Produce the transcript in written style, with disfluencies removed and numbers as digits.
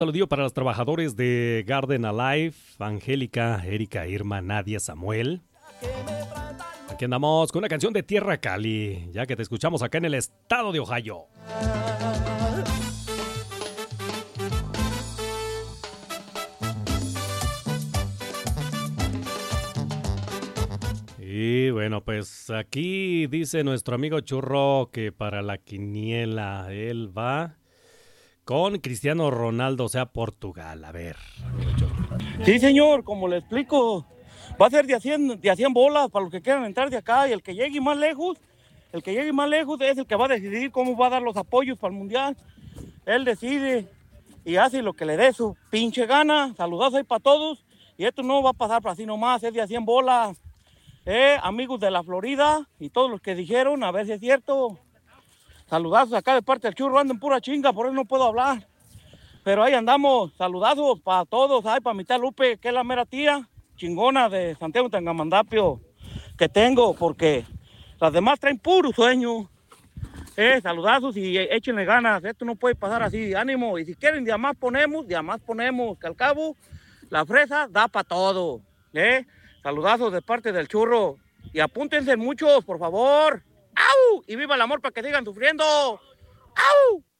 Saludillo para los trabajadores de Garden Alive, Angélica, Erika, Irma, Nadia, Samuel. Aquí andamos con una canción de Tierra Cali, ya que te escuchamos acá en el estado de Ohio. Y bueno, pues aquí dice nuestro amigo Churro que para la quiniela él va con Cristiano Ronaldo, o sea, Portugal. A ver, amigo Churro. Sí, señor, como le explico, va a ser de a 100 bolas para los que quieran entrar de acá, y el que llegue más lejos es el que va a decidir cómo va a dar los apoyos para el Mundial. Él decide y hace lo que le dé su pinche gana. Saludos ahí para todos, y esto no va a pasar para así nomás, es de a 100 bolas. Amigos de la Florida y todos los que dijeron, a ver si es cierto. Saludazos acá de parte del Churro, ando en pura chinga, por eso no puedo hablar. Pero ahí andamos, saludazos para todos, ay, para mi tía Lupe, que es la mera tía chingona de Santiago Tangamandapio que tengo, porque las demás traen puro sueño. Saludazos y échenle ganas, esto no puede pasar así, ánimo. Y si quieren, de más ponemos, que al cabo la fresa da para todo. Saludazos de parte del Churro. Y apúntense muchos, por favor. ¡Au! Y viva el amor para que sigan sufriendo. ¡Au!